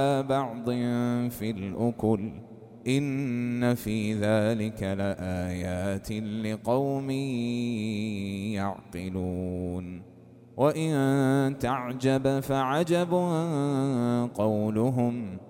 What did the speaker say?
بعض في الأكل إن في ذلك لآيات لقوم يعقلون وإن تعجب فعجب قولهم